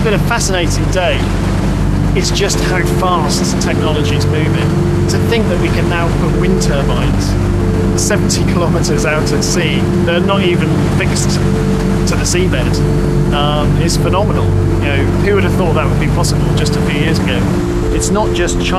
been a fascinating day. It's just how fast technology is moving. To think that we can now put wind turbines 70 kilometres out at sea, they're not even fixed to the seabed, is phenomenal. You know, who would have thought that would be possible just a few years ago? It's not just China.